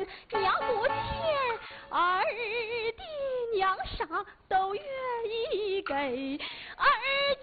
娘不钱，二弟娘啥都愿意给，二